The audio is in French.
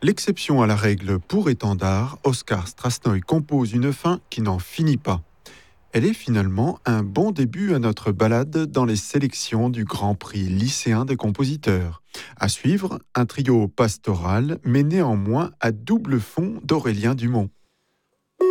L'exception à la règle pour étendard, Oskar Strassnoy compose une fin qui n'en finit pas. Elle est finalement un bon début à notre balade dans les sélections du Grand Prix lycéen des compositeurs. À suivre, un trio pastoral, mais néanmoins à double fond d'Aurélien Dumont.